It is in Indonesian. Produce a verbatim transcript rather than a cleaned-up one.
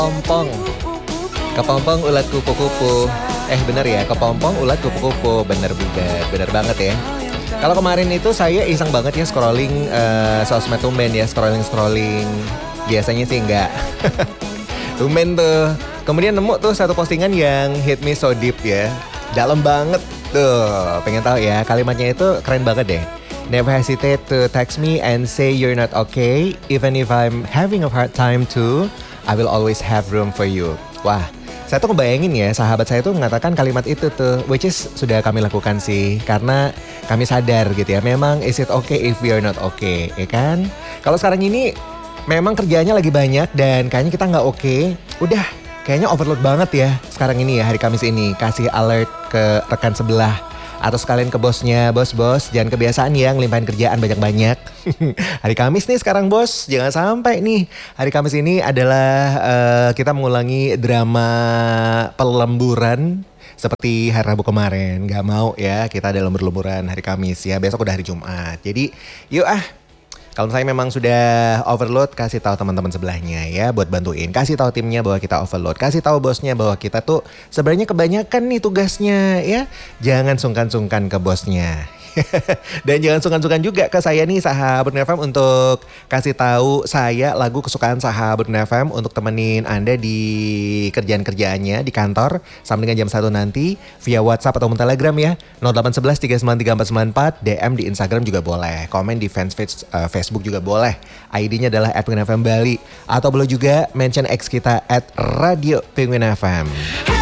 Kepompong, kepompong ulat kupu-kupu. Eh bener ya, kepompong ulat kupu-kupu. Bener juga, bener banget ya. Kalau kemarin itu saya iseng banget ya scrolling uh, sosmed tumben ya, scrolling-scrolling. Biasanya sih enggak. Tumben tuh. Kemudian nemu tuh satu postingan yang hit me so deep ya. Dalam banget tuh. Pengen tahu ya, kalimatnya itu keren banget deh. Never hesitate to text me and say you're not okay. Even if I'm having a hard time too, I will always have room for you. Wah, saya tuh ngebayangin ya, sahabat saya tuh mengatakan kalimat itu tuh, which is sudah kami lakukan sih, karena kami sadar gitu ya, memang is it okay if we are not okay, ya kan? Kalau sekarang ini memang kerjanya lagi banyak dan kayaknya kita nggak oke, udah kayaknya overload banget ya sekarang ini ya, hari Kamis ini, kasih alert ke rekan sebelah. Atau sekalian ke bosnya, bos-bos, jangan kebiasaan yang limpahin kerjaan banyak-banyak. Hari Kamis nih sekarang bos, jangan sampai nih. Hari Kamis ini adalah uh, kita mengulangi drama pelemburan seperti hari Rabu kemarin. Gak mau ya, kita ada lembur-lemburan hari Kamis ya, besok udah hari Jumat. Jadi yuk ah, kalau saya memang sudah overload, kasih tahu teman-teman sebelahnya ya buat bantuin. Kasih tahu timnya bahwa kita overload. Kasih tahu bosnya bahwa kita tuh sebenarnya kebanyakan nih tugasnya ya. Jangan sungkan-sungkan ke bosnya. Dan jangan sungkan-sungkan juga ke saya nih sahabat F M untuk kasih tahu saya lagu kesukaan sahabat F M untuk temenin Anda di kerjaan-kerjaannya di kantor sampai dengan jam satu nanti via WhatsApp ataupun Telegram ya. nol delapan satu satu tiga sembilan tiga empat sembilan empat, D M di Instagram juga boleh, komen di fanspage uh, Facebook juga boleh. I D-nya adalah at penguin F M Bali atau boleh juga mention X kita at Radio Penguin F M.